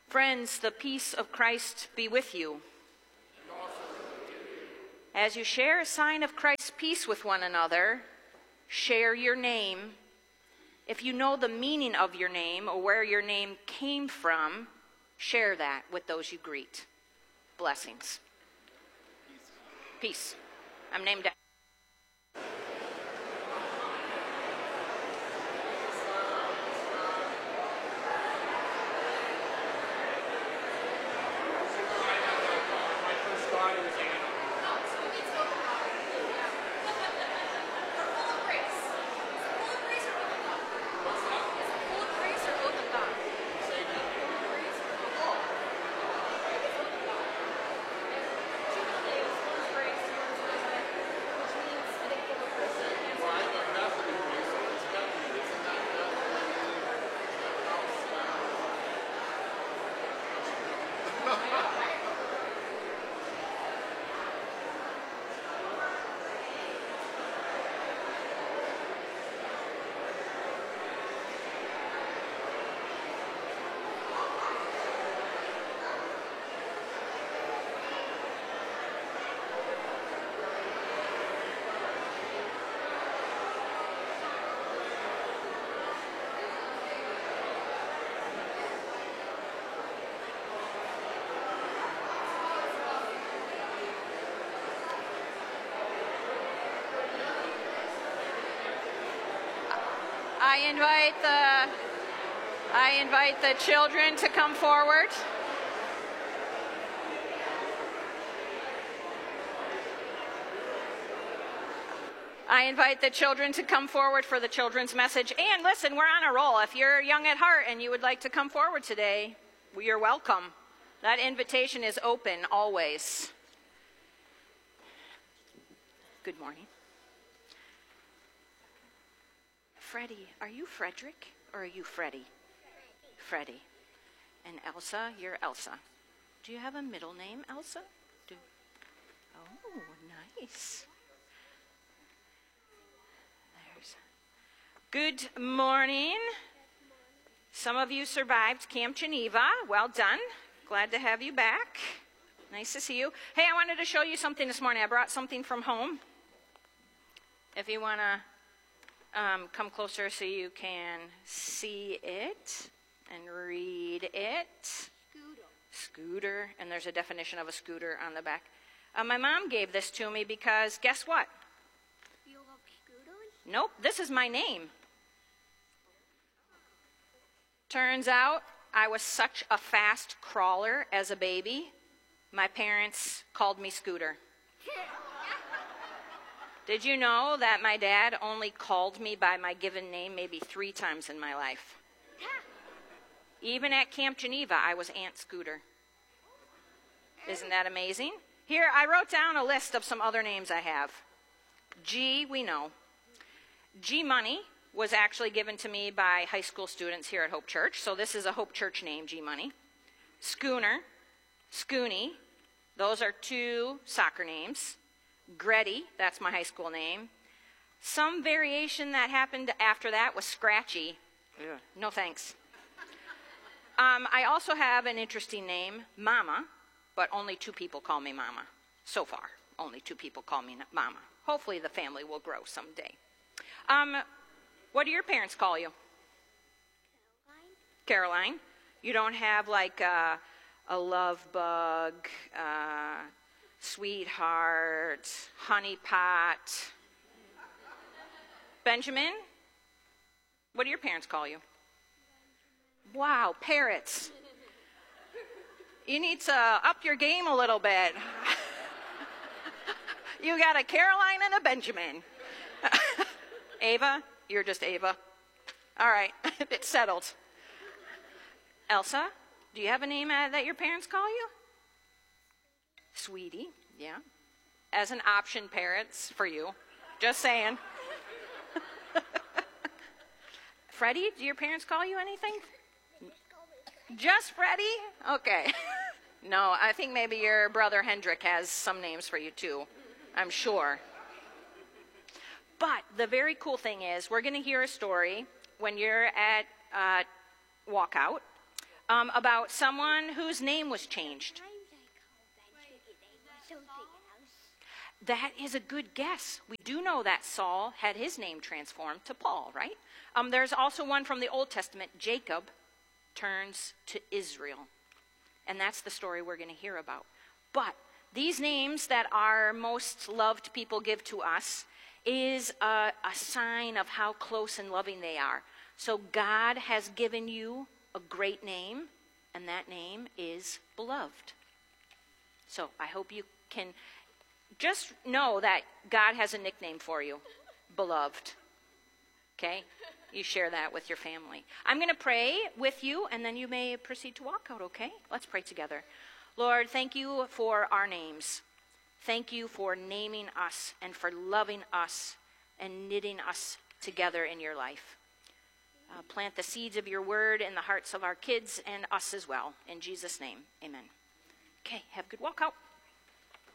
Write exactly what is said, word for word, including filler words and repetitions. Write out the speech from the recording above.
Friends, the peace of Christ be with you. As you share a sign of Christ's peace with one another, share your name. If you know the meaning of your name or where your name came from, share that with those you greet. Blessings. Peace. I'm named after. I invite the I invite the children to come forward. I invite the children to come forward for the children's message. And listen, we're on a roll. If you're young at heart and you would like to come forward today, you're welcome. That invitation is open always. Good morning. Freddie, are you Frederick or are you Freddie? Freddie. And Elsa, you're Elsa. Do you have a middle name, Elsa? Do... Oh, nice. There's... Good morning. Some of you survived Camp Geneva. Well done. Glad to have you back. Nice to see you. Hey, I wanted to show you something this morning. I brought something from home. If you want to Um, come closer so you can see it and read it. Scooter. Scooter, and there's a definition of a scooter on the back. Uh, my mom gave this to me because guess what? You love scooters? Nope, this is my name. Turns out I was such a fast crawler as a baby, my parents called me Scooter. Did you know that my dad only called me by my given name maybe three times in my life? Even at Camp Geneva, I was Aunt Scooter. Isn't that amazing? Here, I wrote down a list of some other names I have. G, we know. G Money was actually given to me by high school students here at Hope Church. So this is a Hope Church name, G Money. Schooner, Scooney, those are two soccer names. Gretty, that's my high school name. Some variation that happened after that was Scratchy. Yeah. No thanks. Um, I also have an interesting name, Mama, but only two people call me Mama. So far, only two people call me Mama. Hopefully the family will grow someday. Um, what do your parents call you? Caroline. Caroline. You don't have like a, a love bug, uh, sweetheart, honey pot. Benjamin? What do your parents call you? Wow, parrots. You need to up your game a little bit. You got a Caroline and a Benjamin. Ava? You're just Ava. All right, it's settled. Elsa? Do you have a name uh, that your parents call you? Sweetie, yeah. As an option, parents, for you. Just saying. Freddie, do your parents call you anything? Just Freddie? Okay. No, I think maybe your brother Hendrik has some names for you too. I'm sure. But the very cool thing is we're going to hear a story when you're at uh, walkout um, about someone whose name was changed. That is a good guess. We do know that Saul had his name transformed to Paul, right? Um, there's also one from the Old Testament. Jacob turns to Israel. And that's the story we're going to hear about. But these names that our most loved people give to us is a, a sign of how close and loving they are. So God has given you a great name, and that name is beloved. So I hope you can just know that God has a nickname for you, beloved. Okay? You share that with your family. I'm going to pray with you, and then you may proceed to walk out, okay? Let's pray together. Lord, thank you for our names. Thank you for naming us and for loving us and knitting us together in your life. Uh, plant the seeds of your word in the hearts of our kids and us as well. In Jesus' name, amen. Okay, have a good walk out.